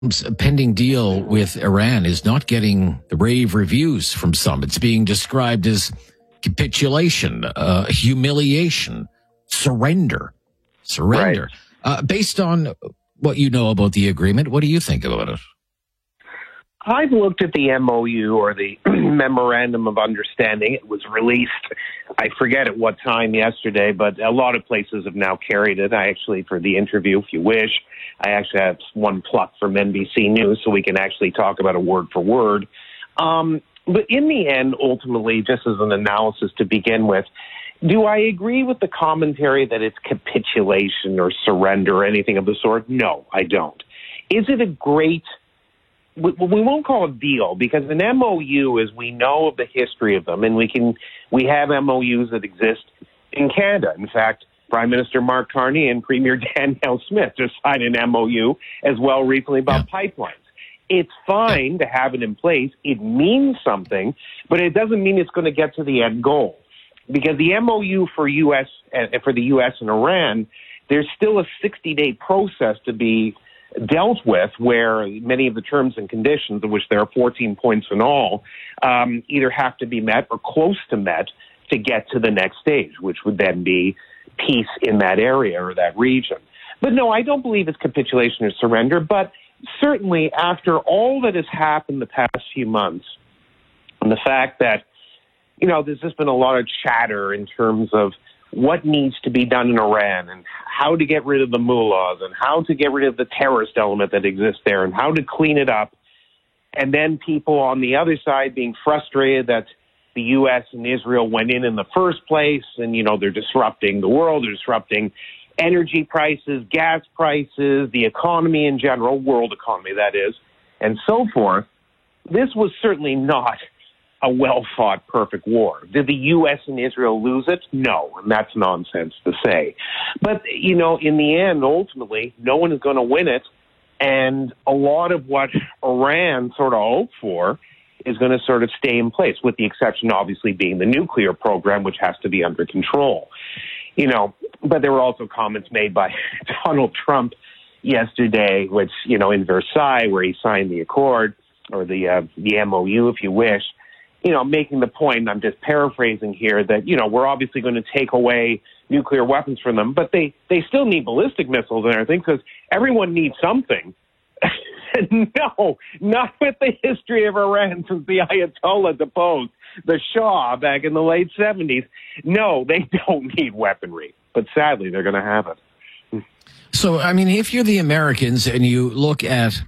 pending deal with Iran is not getting the rave reviews from some. It's being described as capitulation, humiliation, surrender. Right. Based on what you know about the agreement, what do you think about it? I've looked at the MOU, or the Memorandum of Understanding. It was released, I forget at what time yesterday, but a lot of places have now carried it. I actually, for the interview, if you wish, I actually have one pluck from NBC News so we can actually talk about it word for word. But in the end, ultimately, just as an analysis to begin with, do I agree with the commentary that it's capitulation or surrender or anything of the sort? No, I don't. Is it a great... We won't call it deal, because an MOU, as we know of the history of them, and we have MOUs that exist in Canada. In fact, Prime Minister Mark Carney and Premier Danielle Smith just signed an MOU as well recently about pipelines. It's fine to have it in place. It means something, but it doesn't mean it's going to get to the end goal. Because the MOU for the U.S. and Iran, there's still a 60-day process to be dealt with, where many of the terms and conditions, of which there are 14 points in all, either have to be met or close to met to get to the next stage, which would then be peace in that area or that region. But no, I don't believe it's capitulation or surrender. But certainly after all that has happened the past few months, and the fact that, there's just been a lot of chatter in terms of what needs to be done in Iran, and how to get rid of the mullahs, and how to get rid of the terrorist element that exists there, and how to clean it up. And then people on the other side being frustrated that the U.S. and Israel went in the first place, and, they're disrupting the world, they're disrupting energy prices, gas prices, the economy in general, world economy, that is, and so forth. This was certainly not a well-fought, perfect war. Did the U.S. and Israel lose it? No, and that's nonsense to say. But, in the end, ultimately, no one is going to win it, and a lot of what Iran sort of hoped for is going to sort of stay in place, with the exception, obviously, being the nuclear program, which has to be under control. But there were also comments made by Donald Trump yesterday, which, in Versailles, where he signed the accord, or the MOU, if you wish, making the point, and I'm just paraphrasing here, that, we're obviously going to take away nuclear weapons from them, but they still need ballistic missiles and everything, because everyone needs something. No, not with the history of Iran since the Ayatollah deposed the Shah back in the late 70s. No, they don't need weaponry, but sadly, they're going to have it. So, if you're the Americans and you look at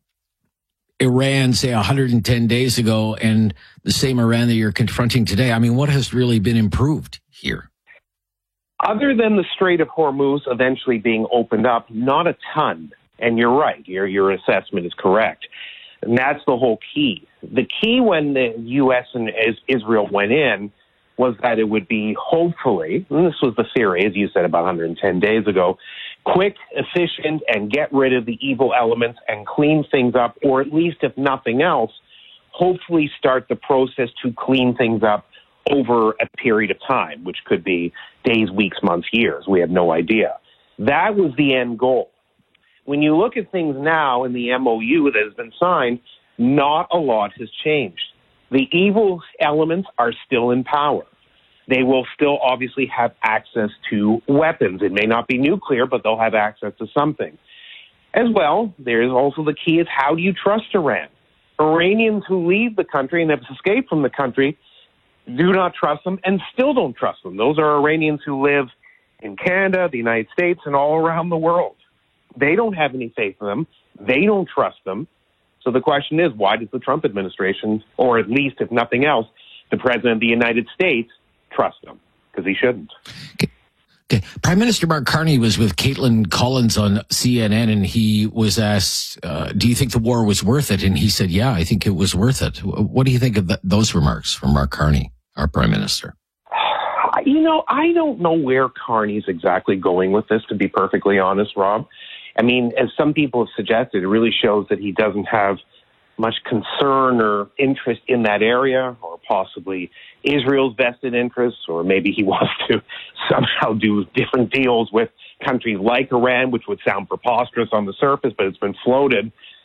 Iran, say, 110 days ago, and the same Iran that you're confronting today, what has really been improved here? Other than the Strait of Hormuz eventually being opened up, not a ton. And you're right. Your assessment is correct. And that's the whole key. The key when the U.S. and Israel went in was that it would be, hopefully, and this was the theory, as you said, about 110 days ago, quick, efficient, and get rid of the evil elements and clean things up, or at least, if nothing else, hopefully start the process to clean things up over a period of time, which could be days, weeks, months, years. We have no idea. That was the end goal. When you look at things now in the MOU that has been signed, not a lot has changed. The evil elements are still in power. They will still obviously have access to weapons. It may not be nuclear, but they'll have access to something. As well, there is also the key is, how do you trust Iran? Iranians who leave the country and have escaped from the country do not trust them and still don't trust them. Those are Iranians who live in Canada, the United States, and all around the world. They don't have any faith in them. They don't trust them. So the question is, why does the Trump administration, or at least, if nothing else, the President of the United States, trust them? Because he shouldn't. Okay. Prime Minister Mark Carney was with Caitlin Collins on CNN, and he was asked, do you think the war was worth it? And he said, yeah, I think it was worth it. What do you think of those remarks from Mark Carney, our Prime Minister? I don't know where Carney's exactly going with this, to be perfectly honest, Rob. As some people have suggested, it really shows that he doesn't have much concern or interest in that area, or possibly Israel's vested interests, or maybe he wants to somehow do different deals with countries like Iran, which would sound preposterous on the surface, but it's been floated